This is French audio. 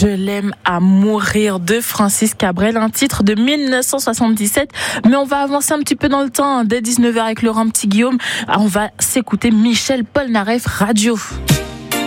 Je l'aime à mourir de Francis Cabrel, un titre de 1977. Mais on va avancer un petit peu dans le temps. Dès 19h avec Laurent Petit-Guillaume, on va s'écouter Michel Polnareff, Radio.